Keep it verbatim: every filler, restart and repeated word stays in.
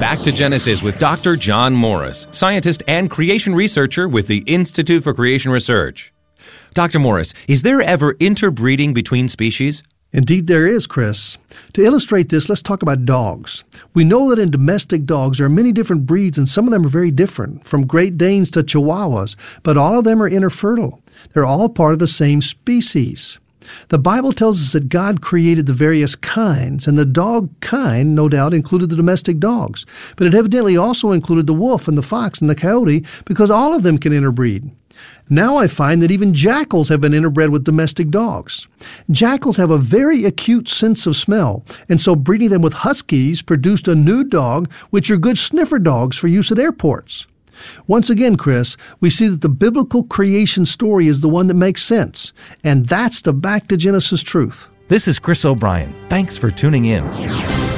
Back to Genesis with Doctor John Morris, scientist and creation researcher with the Institute for Creation Research. Doctor Morris, is there ever interbreeding between species? Indeed there is, Chris. To illustrate this, let's talk about dogs. We know that in domestic dogs there are many different breeds, and some of them are very different, from Great Danes to Chihuahuas, but all of them are interfertile. They're all part of the same species. The Bible tells us that God created the various kinds, and the dog kind, no doubt, included the domestic dogs. But it evidently also included the wolf and the fox and the coyote, because all of them can interbreed. Now I find that even jackals have been interbred with domestic dogs. Jackals have a very acute sense of smell, and so breeding them with huskies produced a new dog, which are good sniffer dogs for use at airports. Once again, Chris, we see that the biblical creation story is the one that makes sense, and that's the Back to Genesis truth. This is Chris O'Brien. Thanks for tuning in.